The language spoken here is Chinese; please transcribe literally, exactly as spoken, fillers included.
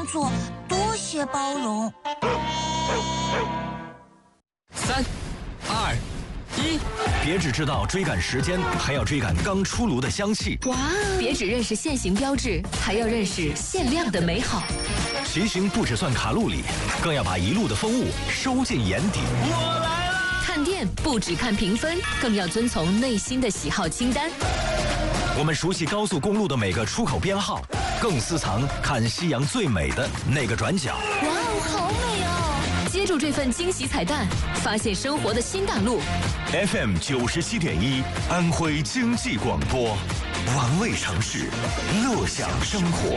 作，多些包容。 三、二、一， 别只知道追赶时间，还要追赶刚出炉的香气。 哇！别只认识限行标志，还要认识限量的美好。 骑行不只算卡路里，更要把一路的风物收进眼底。 我来了！ 看店不只看评分，更要遵从内心的喜好清单。 我们熟悉高速公路的每个出口编号，更私藏看夕阳最美的那个转角。 哇哦，好美哦！接住这份惊喜彩蛋，发现生活的新大陆。 F M 九十七点一，安徽经济广播，玩味城市，乐享生活。